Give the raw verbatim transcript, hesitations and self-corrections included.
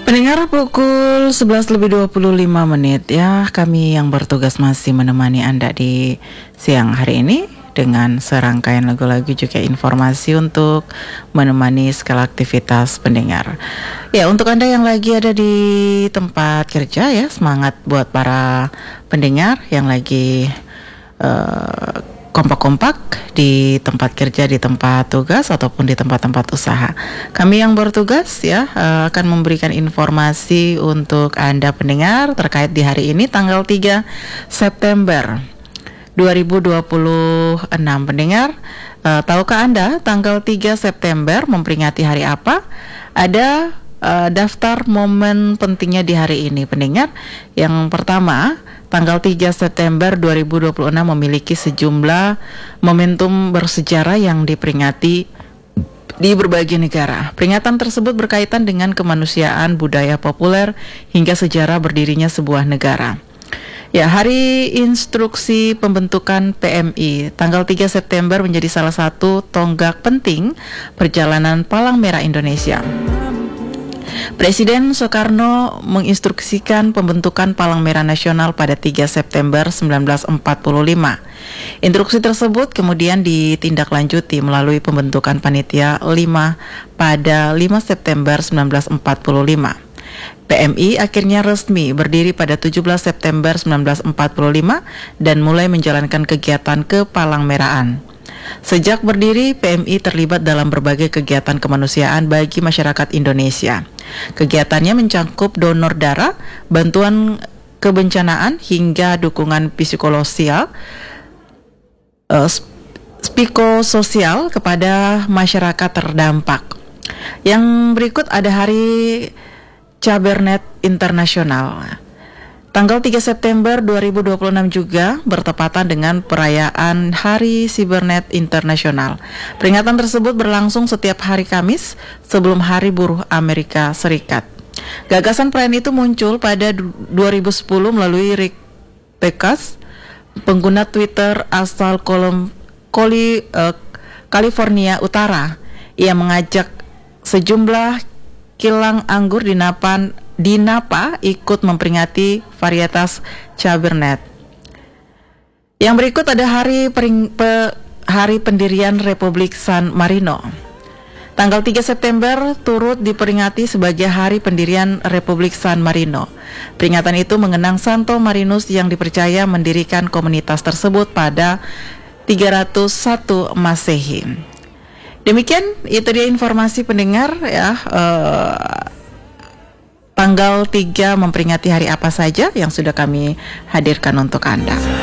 Pendengar, pukul sebelas lebih dua puluh lima menit ya, kami yang bertugas masih menemani Anda di siang hari ini dengan serangkaian lagu-lagu juga informasi untuk menemani segala aktivitas pendengar. Ya, untuk Anda yang lagi ada di tempat kerja ya, semangat buat para pendengar yang lagi uh, kompak-kompak di tempat kerja, di tempat tugas ataupun di tempat-tempat usaha. Kami yang bertugas ya akan memberikan informasi untuk Anda pendengar terkait di hari ini tanggal tiga September dua ribu dua puluh enam. Pendengar, uh, tahukah Anda tanggal tiga September memperingati hari apa? Ada uh, daftar momen pentingnya di hari ini pendengar. Yang pertama, tanggal tiga September dua ribu dua puluh enam memiliki sejumlah momentum bersejarah yang diperingati di berbagai negara. Peringatan tersebut berkaitan dengan kemanusiaan, budaya populer, hingga sejarah berdirinya sebuah negara. Ya, hari instruksi pembentukan P M I tanggal tiga September menjadi salah satu tonggak penting perjalanan Palang Merah Indonesia. Presiden Soekarno menginstruksikan pembentukan Palang Merah Nasional pada tiga September sembilan belas empat puluh lima. Instruksi tersebut kemudian ditindaklanjuti melalui pembentukan Panitia lima pada lima September sembilan belas empat puluh lima. P M I akhirnya resmi berdiri pada tujuh belas September sembilan belas empat puluh lima dan mulai menjalankan kegiatan kepalang-merahan. Sejak berdiri, P M I terlibat dalam berbagai kegiatan kemanusiaan bagi masyarakat Indonesia. Kegiatannya mencakup donor darah, bantuan kebencanaan, hingga dukungan psikososial, uh, psikososial kepada masyarakat terdampak. Yang berikut ada Hari Cybernet Internasional. Tanggal tiga September dua ribu dua puluh enam juga bertepatan dengan perayaan Hari Cybernet Internasional. Peringatan tersebut berlangsung setiap hari Kamis sebelum Hari Buruh Amerika Serikat. Gagasan perayaan itu muncul pada dua ribu sepuluh melalui Rick Pekas, pengguna Twitter asal Kolom, Koli, uh, California Utara. Ia mengajak sejumlah kilang anggur di Napan di Napa ikut memperingati varietas Cabernet. Yang berikut ada hari pering, pe, hari pendirian Republik San Marino. Tanggal tiga September turut diperingati sebagai hari pendirian Republik San Marino. Peringatan itu mengenang Santo Marinus yang dipercaya mendirikan komunitas tersebut pada tiga ratus satu Masehi. Demikian, itu dia informasi pendengar ya. Uh, Tanggal tiga memperingati hari apa saja yang sudah kami hadirkan untuk Anda.